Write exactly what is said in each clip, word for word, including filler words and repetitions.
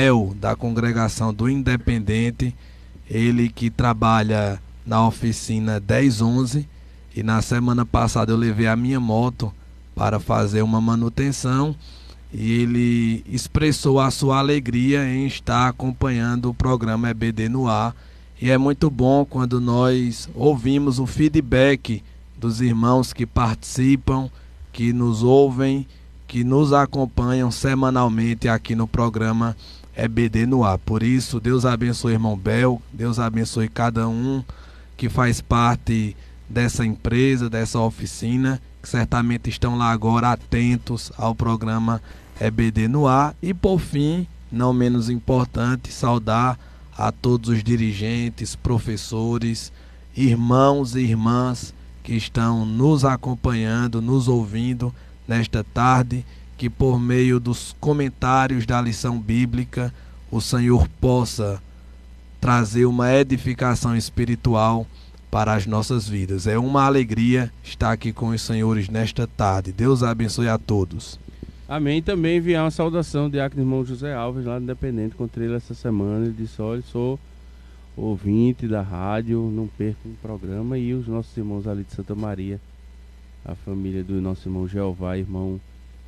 Bel, da congregação do Independente, ele que trabalha na oficina dez onze, e na semana passada eu levei a minha moto para fazer uma manutenção, e ele expressou a sua alegria em estar acompanhando o programa E B D no ar. E é muito bom quando nós ouvimos o feedback dos irmãos que participam, que nos ouvem, que nos acompanham semanalmente aqui no programa E B D no ar. Por isso, Deus abençoe o irmão Bel, Deus abençoe cada um que faz parte dessa empresa, dessa oficina, que certamente estão lá agora atentos ao programa E B D no ar. E por fim, não menos importante, saudar a todos os dirigentes, professores, irmãos e irmãs que estão nos acompanhando, nos ouvindo nesta tarde, que por meio dos comentários da lição bíblica o Senhor possa trazer uma edificação espiritual para as nossas vidas. É uma alegria estar aqui com os senhores nesta tarde. Deus abençoe a todos. Amém. Também enviar uma saudação do diácono irmão José Alves, lá do Independente. Encontrei ele essa semana. Ele disse: olha, sou ouvinte da rádio, não perco um programa. E os nossos irmãos ali de Santa Maria, a família do nosso irmão Jeová, irmão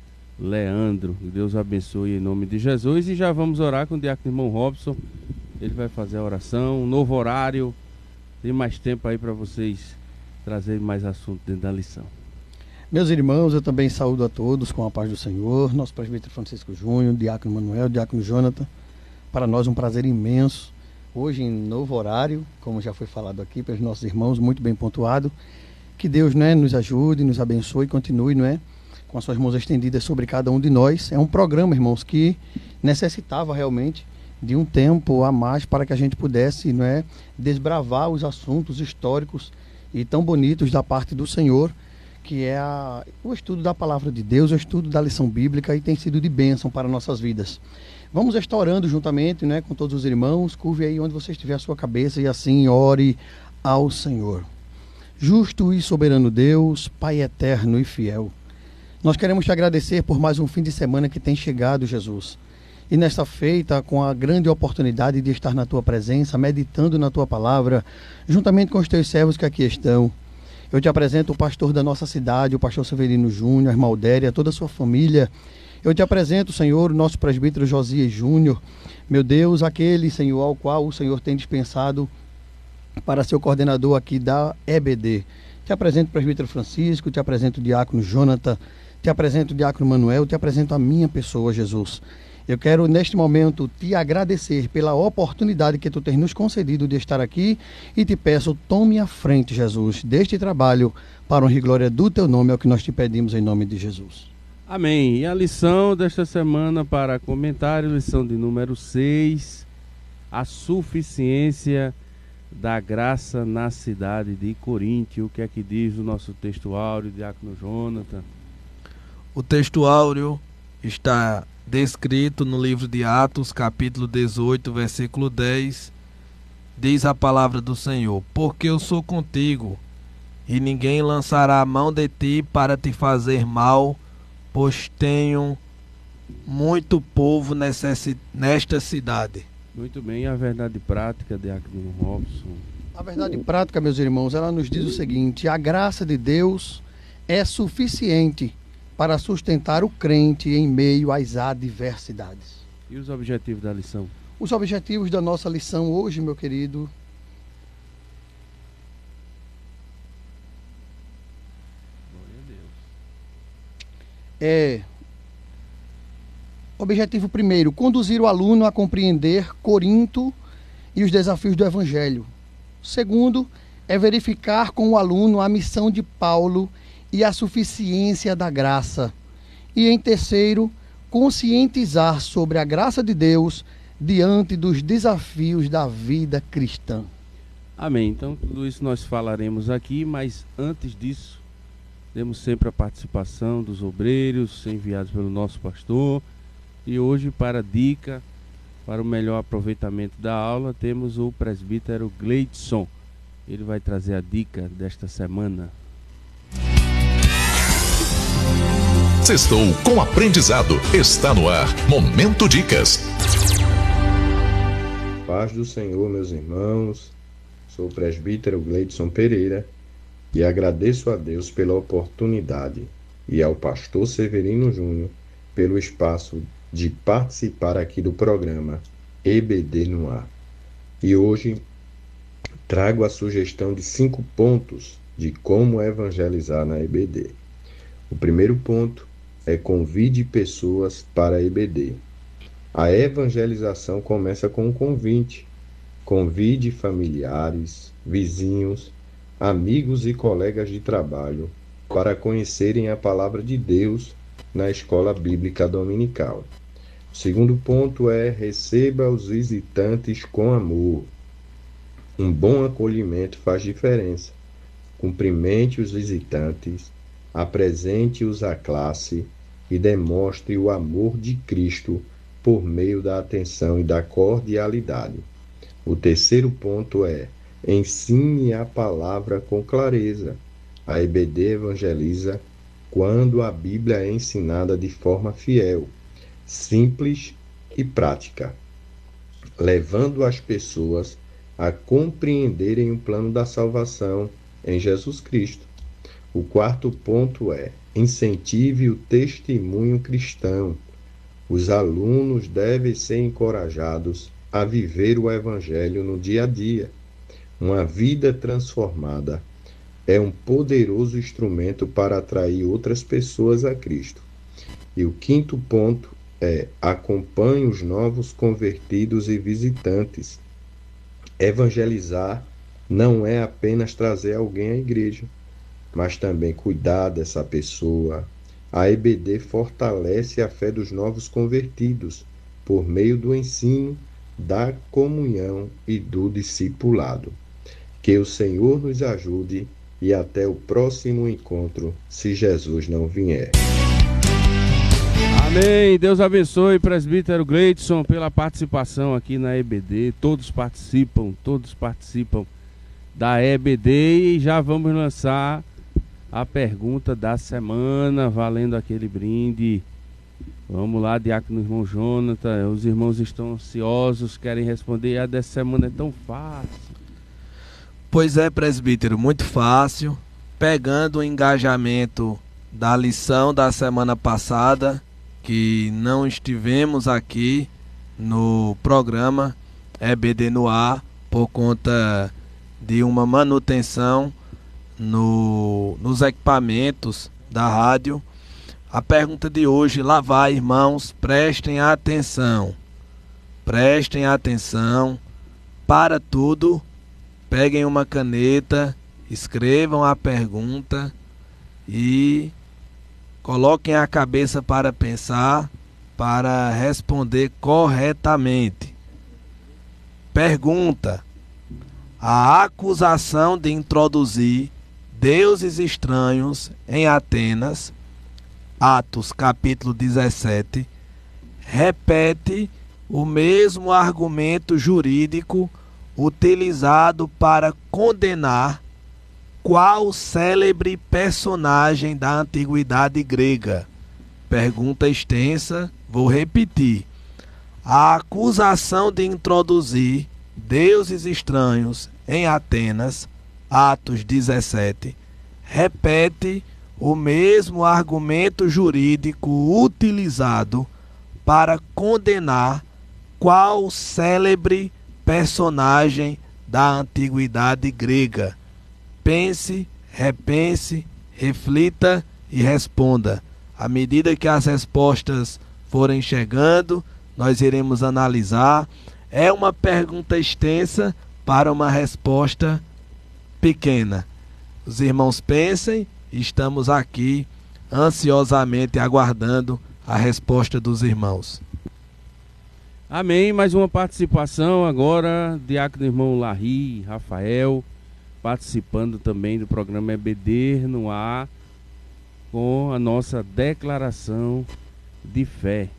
Leandro. Deus abençoe em nome de Jesus. E já vamos orar com o diácono irmão Robson. Ele vai fazer a oração, um novo horário. Tem mais tempo aí para vocês trazerem mais assunto dentro da lição. Meus irmãos, eu também saúdo a todos com a paz do Senhor, nosso presbítero Francisco Júnior, diácono Manuel, diácono Jonathan. Para nós um prazer imenso, hoje em novo horário, como já foi falado aqui pelos nossos irmãos, muito bem pontuado. Que Deus, né, nos ajude, nos abençoe e continue, não é, com as suas mãos estendidas sobre cada um de nós. É um programa, irmãos, que necessitava realmente de um tempo a mais para que a gente pudesse, não é, desbravar os assuntos históricos e tão bonitos da parte do Senhor, que é a, o estudo da palavra de Deus, o estudo da lição bíblica, e tem sido de bênção para nossas vidas. Vamos estar orando juntamente, né, com todos os irmãos. Curve aí onde você estiver a sua cabeça e assim ore ao Senhor. Justo e soberano Deus, Pai eterno e fiel, nós queremos te agradecer por mais um fim de semana que tem chegado, Jesus. E nesta feita, com a grande oportunidade de estar na tua presença, meditando na tua palavra, juntamente com os teus servos que aqui estão. Eu te apresento o pastor da nossa cidade, o pastor Severino Júnior, a irmã Aldéria, toda a sua família. Eu te apresento, Senhor, o nosso presbítero Josias Júnior. Meu Deus, aquele, Senhor, ao qual o Senhor tem dispensado para ser o coordenador aqui da E B D. Te apresento o presbítero Francisco, te apresento o diácono Jonathan, te apresento o diácono Manuel, te apresento a minha pessoa, Jesus. Eu quero, neste momento, te agradecer pela oportunidade que tu tens nos concedido de estar aqui e te peço, tome a frente, Jesus, deste trabalho para honra e glória do teu nome, é o que nós te pedimos em nome de Jesus. Amém. E a lição desta semana para comentário, lição de número seis, a suficiência da graça na cidade de Corinto. O que é que diz o nosso texto áureo, diácono Jonathan? O texto áureo está descrito no livro de Atos, capítulo dezoito, versículo dez, diz a palavra do Senhor: porque eu sou contigo, e ninguém lançará a mão de ti para te fazer mal, pois tenho muito povo necessi- nesta cidade. Muito bem, a verdade prática, diácono Robson. A verdade prática, meus irmãos, ela nos diz o seguinte: a graça de Deus é suficiente para sustentar o crente em meio às adversidades. E os objetivos da lição? Os objetivos da nossa lição hoje, meu querido, Glória a Deus. é... Objetivo primeiro, conduzir o aluno a compreender Corinto e os desafios do Evangelho. Segundo, é verificar com o aluno a missão de Paulo e a suficiência da graça. E em terceiro, conscientizar sobre a graça de Deus diante dos desafios da vida cristã. Amém. Então tudo isso nós falaremos aqui, mas antes disso, temos sempre a participação dos obreiros enviados pelo nosso pastor. E hoje, para dica, para o melhor aproveitamento da aula, temos o presbítero Gleidson. Ele vai trazer a dica desta semana. Música. 'Sextou com aprendizado. Está no ar. Momento Dicas. paz do Senhor, meus irmãos. Sou o presbítero Gleidson Pereira e agradeço a Deus pela oportunidade e ao pastor Severino Júnior pelo espaço de participar aqui do programa E B D no Ar. E hoje trago a sugestão de cinco pontos de como evangelizar na E B D. O primeiro ponto é convide pessoas para a E B D. A evangelização começa com um convite. Convide familiares, vizinhos, amigos e colegas de trabalho para conhecerem a palavra de Deus na escola bíblica dominical. O segundo ponto é receba os visitantes com amor. Um bom acolhimento faz diferença. Cumprimente os visitantes, apresente-os à classe e demonstre o amor de Cristo por meio da atenção e da cordialidade. O terceiro ponto é ensine a palavra com clareza. A E B D evangeliza quando a Bíblia é ensinada de forma fiel, simples e prática, levando as pessoas a compreenderem o plano da salvação em Jesus Cristo. O quarto ponto é incentive o testemunho cristão. Os alunos devem ser encorajados a viver o Evangelho no dia a dia. Uma vida transformada é um poderoso instrumento para atrair outras pessoas a Cristo. E o quinto ponto é acompanhe os novos convertidos e visitantes. Evangelizar não é apenas trazer alguém à igreja, mas também cuidar dessa pessoa. A E B D fortalece a fé dos novos convertidos por meio do ensino, da comunhão e do discipulado. Que o Senhor nos ajude e até o próximo encontro, se Jesus não vier. Amém. Deus abençoe, presbítero Gleidson, pela participação aqui na E B D. Todos participam, todos participam da E B D e já vamos lançar a pergunta da semana, valendo aquele brinde. Vamos lá, diácono irmão Jonathan, os irmãos estão ansiosos, querem responder. A dessa semana é tão fácil. Pois é, presbítero, muito fácil. Pegando o engajamento da lição da semana passada, que não estivemos aqui no programa E B D no Ar por conta de uma manutenção no, nos equipamentos da rádio. A pergunta de hoje, lá vai, irmãos, prestem atenção. Prestem atenção. Para tudo, peguem uma caneta, escrevam a pergunta e coloquem a cabeça para pensar, para responder corretamente. Pergunta: a acusação de introduzir deuses estranhos em Atenas, Atos capítulo dezessete, repete o mesmo argumento jurídico utilizado para condenar qual célebre personagem da antiguidade grega? Pergunta extensa, vou repetir. A acusação de introduzir deuses estranhos em Atenas, Atos dezessete, repete o mesmo argumento jurídico utilizado para condenar qual célebre personagem da antiguidade grega? Pense, repense, reflita e responda. À medida que as respostas forem chegando, nós iremos analisar. É uma pergunta extensa para uma resposta pequena. Os irmãos pensem, estamos aqui ansiosamente aguardando a resposta dos irmãos. Amém. Mais uma participação agora, diácono irmão Larry, Rafael, participando também do programa E B D no Ar, com a nossa declaração de fé.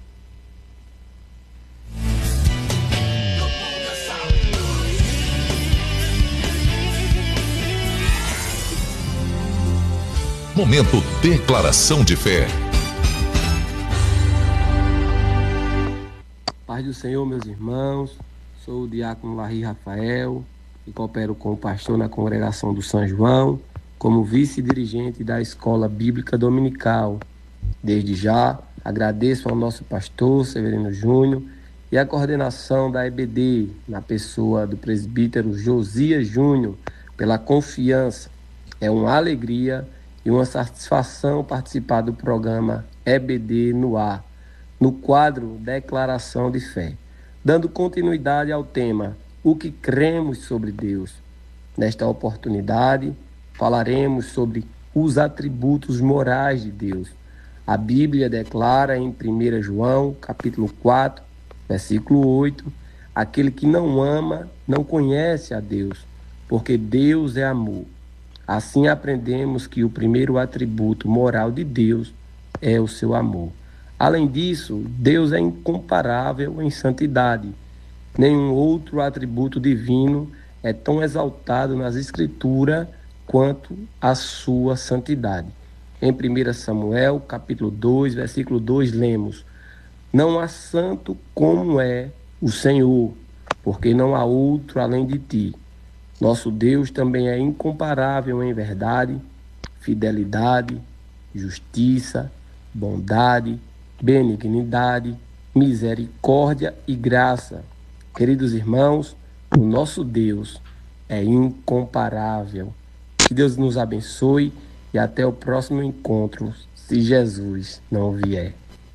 Momento Declaração de Fé. Paz do Senhor, meus irmãos. Sou o diácono Larry Rafael e coopero com o pastor na congregação do São João como vice-dirigente da Escola Bíblica Dominical. Desde já, agradeço ao nosso pastor Severino Júnior e à coordenação da E B D, na pessoa do presbítero Josias Júnior, pela confiança. É uma alegria e uma satisfação participar do programa E B D no ar, no quadro Declaração de Fé, dando continuidade ao tema O que cremos sobre Deus. Nesta oportunidade, falaremos sobre os atributos morais de Deus. A Bíblia declara em primeiro João, capítulo quatro, versículo oito, aquele que não ama não conhece a Deus, porque Deus é amor. Assim aprendemos que o primeiro atributo moral de Deus é o seu amor. Além disso, Deus é incomparável em santidade. Nenhum outro atributo divino é tão exaltado nas Escrituras quanto a sua santidade. Em primeiro Samuel, capítulo dois, versículo dois, lemos: não há santo como é o Senhor, porque não há outro além de ti. Nosso Deus também é incomparável em verdade, fidelidade, justiça, bondade, benignidade, misericórdia e graça. Queridos irmãos, o nosso Deus é incomparável. Que Deus nos abençoe e até o próximo encontro, se Jesus não vier.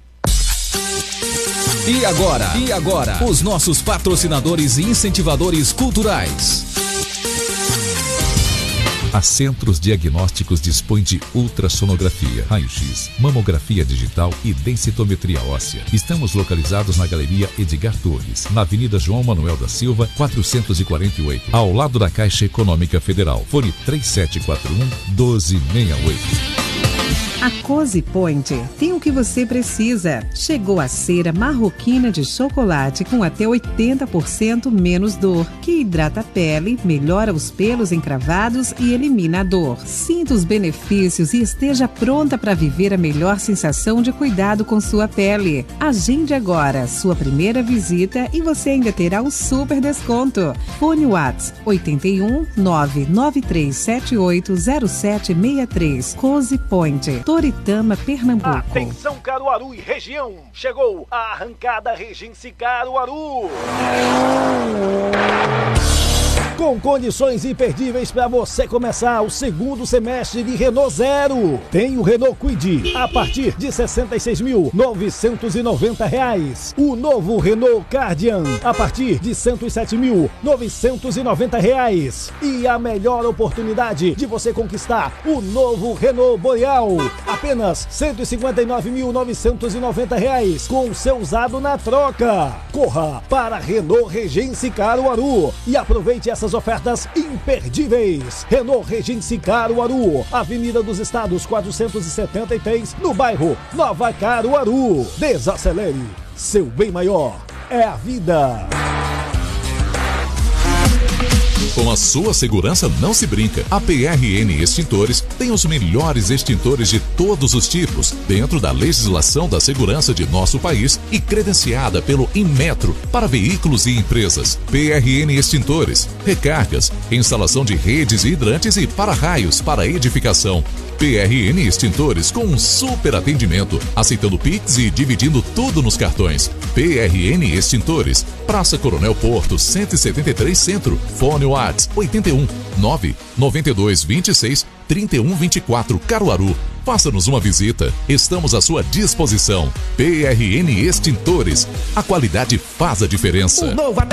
E agora, e agora, os nossos patrocinadores e incentivadores culturais. A Centros Diagnósticos dispõe de ultrassonografia, raio-x, mamografia digital e densitometria óssea. Estamos localizados na Galeria Edgar Torres, na Avenida João Manuel da Silva, quatrocentos e quarenta e oito, ao lado da Caixa Econômica Federal. Fone três sete quatro um, um dois seis oito. A Cozy Point tem o que você precisa. Chegou a cera marroquina de chocolate com até oitenta por cento menos dor, que hidrata a pele, melhora os pelos encravados e elimina a dor. Sinta os benefícios e esteja pronta para viver a melhor sensação de cuidado com sua pele. Agende agora sua primeira visita e você ainda terá um super desconto. Fone WhatsApp oito um nove nove três sete oito zero sete seis três. Cozy Point, Toritama, Pernambuco. Atenção, Caruaru e região! Chegou a arrancada Regency Caruaru! Com condições imperdíveis para você começar o segundo semestre de Renault Zero. Tem o Renault Kwid a partir de sessenta e seis mil novecentos e noventa reais. O novo Renault Kardian a partir de cento e sete mil novecentos e noventa reais. E a melhor oportunidade de você conquistar o novo Renault Boreal, apenas cento e cinquenta e nove mil novecentos e noventa reais com o seu usado na troca. Corra para Renault Regency Caruaru e aproveite essas ofertas imperdíveis. Renault Regency Caruaru, Avenida dos Estados quatrocentos e setenta e três, no bairro Nova Caruaru. Desacelere, seu bem maior é a vida. Com a sua segurança não se brinca. A P R N Extintores tem os melhores extintores de todos os tipos, dentro da legislação da segurança de nosso país e credenciada pelo Inmetro para veículos e empresas. P R N Extintores, recargas, instalação de redes e hidrantes e para-raios para edificação. P R N Extintores com um super atendimento, aceitando Pix e dividindo tudo nos cartões. P R N Extintores, Praça Coronel Porto, cento e setenta e três Centro. Fone WhatsApp oito um nove nove dois dois seis três um dois quatro Caruaru. Faça-nos uma visita, estamos à sua disposição. P R N Extintores, a qualidade faz a diferença. O novo